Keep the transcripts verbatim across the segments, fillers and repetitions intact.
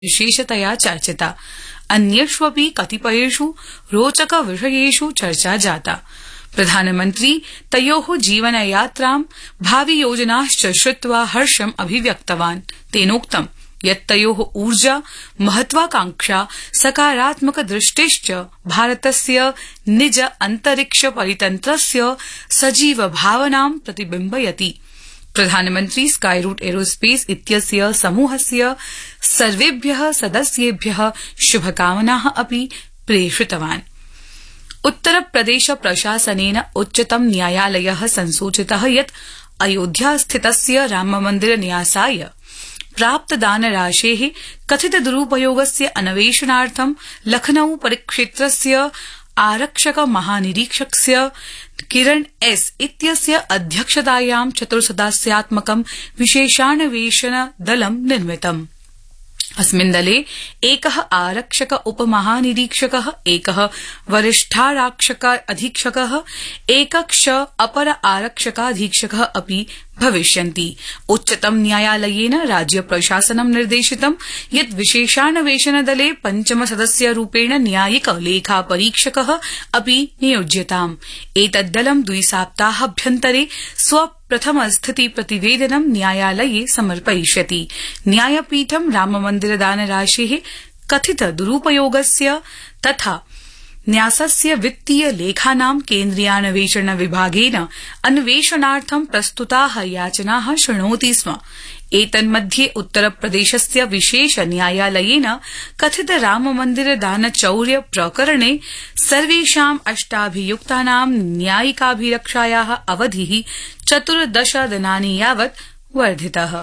विशेषतया चर्चिता। अन्येष्वपि कतिपयेषु रोचक विषयेषु चर्चा जाता। प्रधानमन्त्री तयोः जीवनयात्रां भावि योजनाश्च श्रुत्वा हर्षम् अभिव्यक्तवान्। तेनोक्तम् यत् तयोः ऊर्जा, महत्वाकांक्षा, सकारात्मक दृष्टिश्च भारतस्य निज अंतरिक्ष परितन्त्रस्य सजीव भावनां प्रतिबिम्बयति। प्रधानमन्त्री स्काईरूट एरोस्पेस इत्यस्य समूहस्य सर्वेभ्यः सदस्येभ्यः शुभकामनाः अपि प्रेषितवान्। उत्तरप्रदेश प्रशासनेन उच्चतम न्यायालयः संसूचितः यत् अयोध्या स्थितस्य राममन्दिर न्यासाय प्राप्तदानराशेः कथित दुरुपयोगस्य अन्वेषणार्थं लखनऊ परिक्षेत्रस्य आरक्षक महानिरीक्षकस्य किरण एस इत्यस्य अध्यक्षतायां चतुर्सदस्यात्मकं विशेषान्वेषण दलं निर्मितम्। अस्मिन् दले एकः आरक्षक उपमहानिरीक्षकः, एकः वरिष्ठारक्षक अधीक्षकः, एकश्च अपर आरक्षकाधीक्षकः अपि भविष्यन्ति। उच्चतम न्यायालयेन राज्य प्रशासनं निर्देशितं यत् विशेषान्वेषण दले पंचम सदस्य रूपेण न्यायिक लेखा परीक्षकः अपि नियोज्यताम्। एतद्दलं द्विसप्ताहाभ्यन्तरे स्व प्रथम स्थिति प्रतिवेदनं न्यायालये समर्पयिष्यति। न्यायपीठं राममन्दिर दानराशेः कथित दुरुपयोगस्य तथा न्यासस्य वित्तीय लेखानां केन्द्रीयान्वेषण विभागेन अन्वेषणार्थं प्रस्तुताः याचनाः शृणोति स्म। एतन्मध्ये उत्तरप्रदेशस्य विशेष न्यायालयेन कथित राममन्दिर दानचौर्य प्रकरणे सर्वेषाम् अष्टाभियुक्तानां न्यायिकाभिरक्षायाः अवधिः चतुर्दश दिनानि यावत् वर्धितः।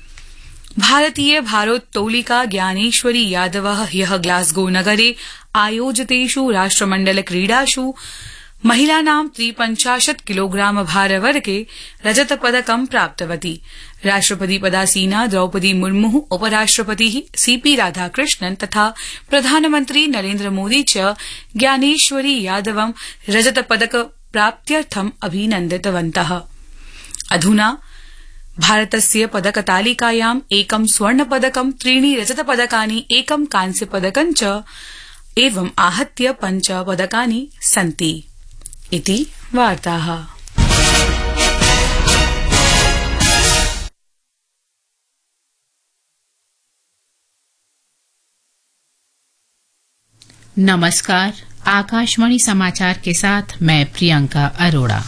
भारतीय भारोत्तोलिका ज्ञानेश्वरी यादवः ह्यः ग्लासगो नगरे आयोजितेषु राष्ट्रमण्डल क्रीडासु महिलानां त्रिपञ्चाशत् किलोग्राम भारवर्गे रजतपदकं प्राप्तवती। राष्ट्रपति पदासीना द्रौपदी मुर्मुः, उपराष्ट्रपतिः सीपी राधाकृष्णन् तथा प्रधानमन्त्री नरेन्द्र मोदी च ज्ञानेश्वरी यादवं रजतपदक प्राप्त्यर्थम् अभिनन्दितवन्तः। अधुना भारतस्य पदकतालिकायाम् एकं स्वर्णपदकं, त्रीणि रजतपदकानि, एकं कांस्यपदकं च एवं आहत्य पञ्च पदकानि सन्ति। इति वार्ताः। नमस्कार, आकाशवाणी समाचार के साथ मैं प्रियंका अरोड़ा।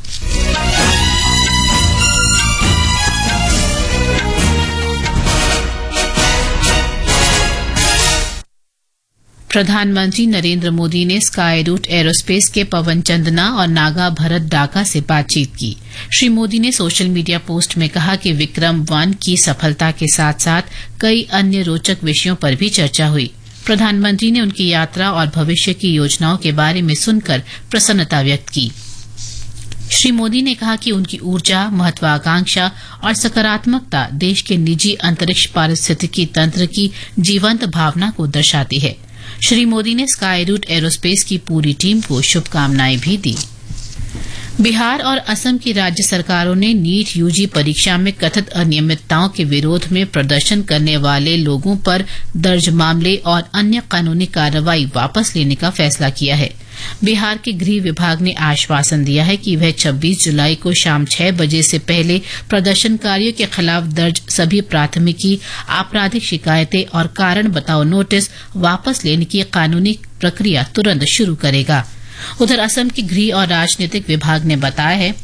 प्रधानमंत्री नरेंद्र मोदी ने स्काईरूट एरोस्पेस के पवन चंदना और नागा भरत डाका से बातचीत की। श्री मोदी ने सोशल मीडिया पोस्ट में कहा कि विक्रम वन की सफलता के साथ साथ कई अन्य रोचक विषयों पर भी चर्चा हुई। प्रधानमंत्री ने उनकी यात्रा और भविष्य की योजनाओं के बारे में सुनकर प्रसन्नता व्यक्त की। श्री मोदी ने कहा कि उनकी ऊर्जा, महत्वाकांक्षा और सकारात्मकता देश के निजी अंतरिक्ष पारिस्थितिकी तंत्र की जीवंत भावना को दर्शाती है। श्री मोदी ने स्काईरूट एरोस्पेस की पूरी टीम को शुभकामनाएं भी दी। बिहार और असम की राज्य सरकारों ने नीट यूजी परीक्षा में कथित अनियमितताओं के विरोध में प्रदर्शन करने वाले लोगों पर दर्ज मामले और अन्य कानूनी कार्रवाई वापस लेने का फैसला किया है। बिहार के गृह विभाग ने आश्वासन दिया है कि वह छब्बीस जुलाई को शाम छह बजे से पहले प्रदर्शनकारियों के खिलाफ दर्ज सभी प्राथमिकी, आपराधिक शिकायतें और कारण बताओ नोटिस वापस लेने की कानूनी प्रक्रिया तुरंत शुरू करेगा। उधर असम के गृह और राजनीतिक विभाग ने बताया है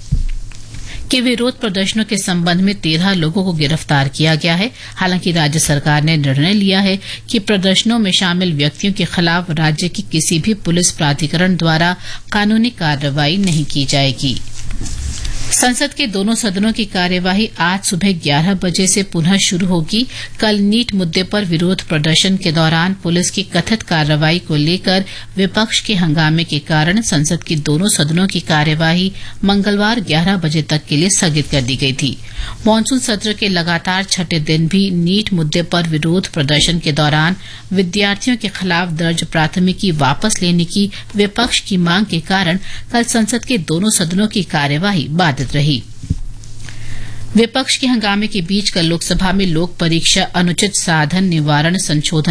कि विरोध प्रदर्शनों के संबंध में तेरह लोगों को गिरफ्तार किया गया है। हालांकि राज्य सरकार ने निर्णय लिया है कि प्रदर्शनों में शामिल व्यक्तियों के खिलाफ राज्य की किसी भी पुलिस प्राधिकरण द्वारा कानूनी कार्रवाई नहीं की जाएगी। संसद के दोनों सदनों की कार्यवाही आज सुबह ग्यारह बजे से पुनः शुरू होगी। कल नीट मुद्दे पर विरोध प्रदर्शन के दौरान पुलिस की कथित कार्रवाई को लेकर विपक्ष के हंगामे के कारण संसद की दोनों सदनों की कार्यवाही मंगलवार ग्यारह बजे तक के लिए स्थगित कर दी गई थी। मानसून सत्र के लगातार छठे दिन भी नीट मुद्दे पर विरोध प्रदर्शन के दौरान विद्यार्थियों के खिलाफ दर्ज प्राथमिकी वापस लेने की विपक्ष की मांग के कारण कल संसद के दोनों सदनों की कार्यवाही बाधित रही। विपक्ष के हंगामे के बीच कल लोकसभा में लोक परीक्षा अनुचित साधन निवारण संशोधन